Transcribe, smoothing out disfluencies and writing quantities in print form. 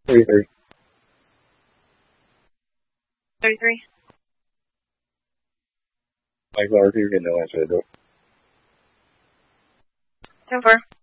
33. 33. Mike Larry, you're getting no answer to the door. 10-4.